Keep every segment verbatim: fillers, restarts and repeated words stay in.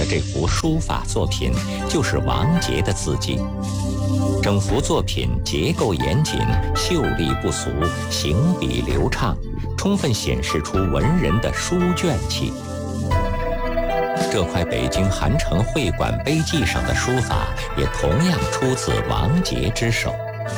的这幅书法作品就是王杰的字迹。整幅作品结构严谨，秀丽不俗，行笔流畅，充分显示出文人的书卷气。这块北京韩城会馆碑记上的书法也同样出自王杰之手。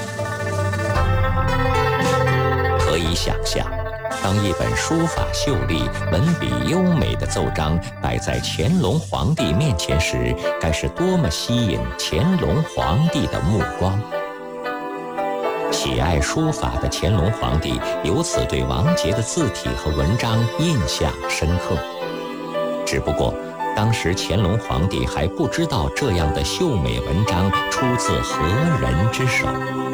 可以想象，当一本书法秀丽、文笔优美的奏章摆在乾隆皇帝面前时，该是多么吸引乾隆皇帝的目光。喜爱书法的乾隆皇帝由此对王杰的字体和文章印象深刻。只不过当时乾隆皇帝还不知道这样的秀美文章出自何人之手。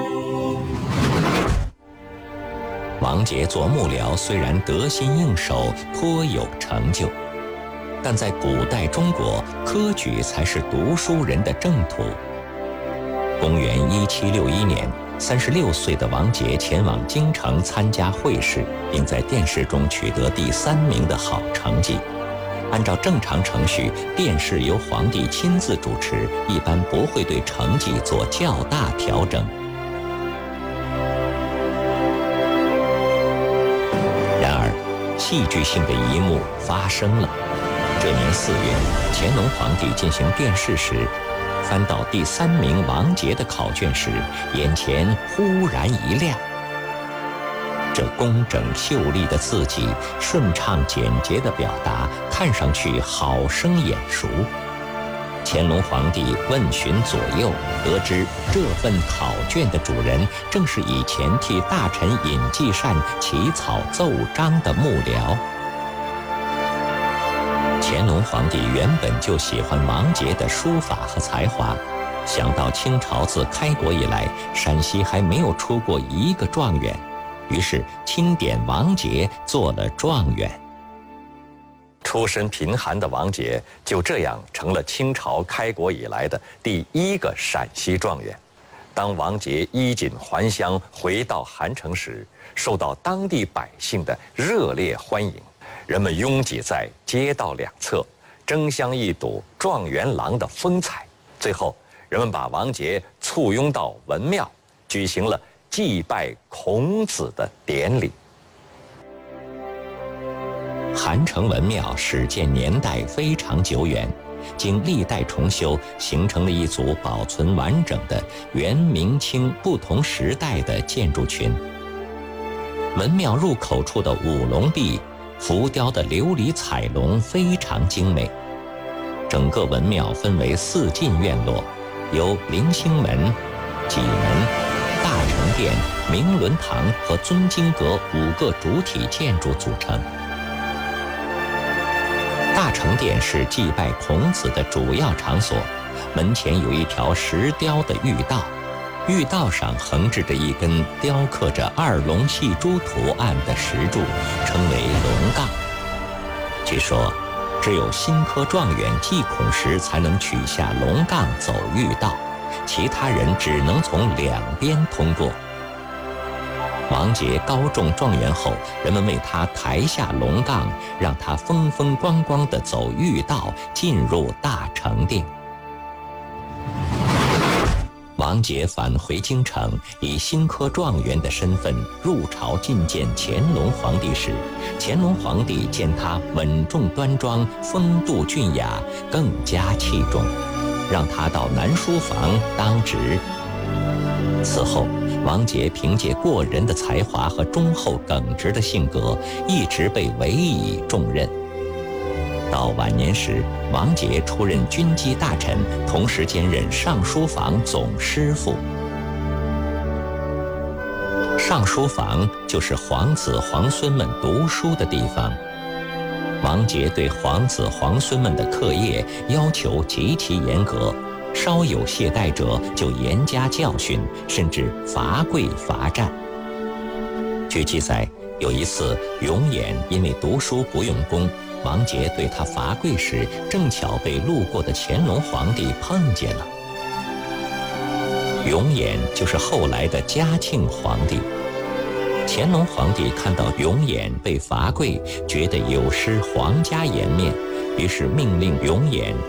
王杰做幕僚虽然得心应手，颇有成就，但在古代中国，科举才是读书人的正途。公元一七六一年，三十六岁的王杰前往京城参加会试，并在殿试中取得第三名的好成绩。按照正常程序，殿试由皇帝亲自主持，一般不会对成绩做较大调整。然而，戏剧性的一幕发生了。这年四月，乾隆皇帝进行殿试时，翻到第三名王杰的考卷时，眼前忽然一亮。这工整秀丽的字迹，顺畅简洁的表达，看上去好生眼熟。乾隆皇帝问询左右，得知这份考卷的主人正是以前替大臣尹继善起草奏章的幕僚。乾隆皇帝原本就喜欢王杰的书法和才华，想到清朝自开国以来，陕西还没有出过一个状元，于是钦点王杰做了状元。出身贫寒的王杰就这样成了清朝开国以来的第一个陕西状元。当王杰衣锦还乡回到韩城时，受到当地百姓的热烈欢迎，人们拥挤在街道两侧，争相一睹状元郎的风采。最后，人们把王杰簇拥到文庙，举行了祭拜孔子的典礼。韩城文庙始建年代非常久远，经历代重修，形成了一组保存完整的元明清不同时代的建筑群。文庙入口处的五龙壁浮雕的琉璃彩龙非常精美。整个文庙分为四进院落，由棂星门、戟门、大成殿、明伦堂和尊经阁五个主体建筑组成。大成殿是祭拜孔子的主要场所，门前有一条石雕的御道，御道上横置着一根雕刻着二龙戏珠图案的石柱，称为龙杠。据说只有新科状元祭孔时才能取下龙杠走御道，其他人只能从两边通过。王杰高中状元后，人们为他抬下龙杠，让他风风光光地走御道，进入大成殿。王杰返回京城，以新科状元的身份入朝觐见乾隆皇帝时，乾隆皇帝见他稳重端庄、风度俊雅，更加器重，让他到南书房当值。此后，王杰凭借过人的才华和忠厚耿直的性格，一直被委以重任。到晚年时，王杰出任军机大臣，同时兼任上书房总师傅。上书房就是皇子皇孙们读书的地方。王杰对皇子皇孙们的课业要求极其严格，稍有懈怠者就严加教训，甚至罚跪罚站。据记载，有一次永琰因为读书不用功，王杰对他罚跪时，正巧被路过的乾隆皇帝碰见了。永琰就是后来的嘉庆皇帝。乾隆皇帝看到永琰被罚跪，觉得有失皇家颜面，于是命令永琰